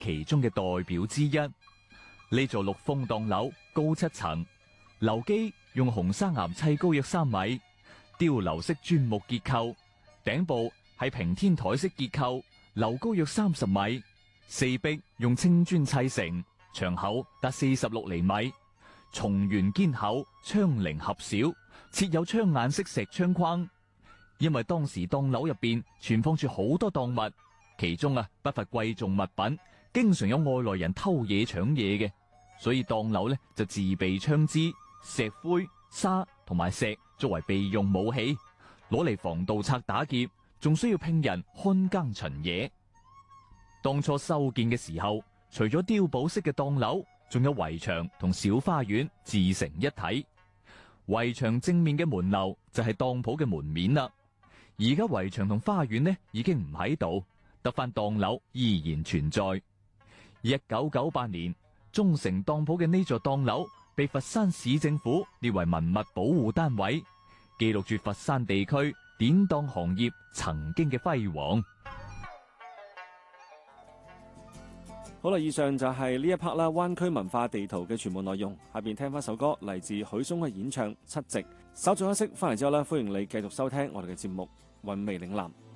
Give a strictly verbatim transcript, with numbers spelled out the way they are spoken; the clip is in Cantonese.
其中嘅代表之一。呢座陸豐檔樓高七層，樓基用紅砂岩砌高約三米，雕樓式磚木結構，頂部係平天台式結構，樓高約三十米，四壁用青磚砌成，牆厚達四十六厘米，重圓堅厚，窗棂狹小，設有窗眼式石窗框。因為當時檔樓入邊存放住好多當物，其中啊不乏貴重物品，經常有外來人偷嘢搶嘢嘅，所以檔樓呢就自備槍支、石灰、沙同埋石作為備用武器，攞嚟防盜賊打劫，仲需要聘人看更巡夜。當初修建嘅時候，除咗碉堡式嘅檔樓，仲有圍牆同小花園自成一體。圍牆正面嘅門樓就係當鋪嘅門面啦。而家圍牆同花園呢已經唔喺度，得翻檔樓依然存在。一九九八年，中誠當鋪嘅呢座檔樓被佛山市政府列為文物保護單位，記錄住佛山地區典當行業曾經嘅輝煌。 好啦，以上就係呢一 part 啦，灣區文化地圖嘅全部內容。下邊聽翻首歌，嚟自許嵩嘅演唱《七夕》。稍作休息，翻嚟之後咧，歡迎你繼續收聽我哋嘅節目《韻味嶺南》。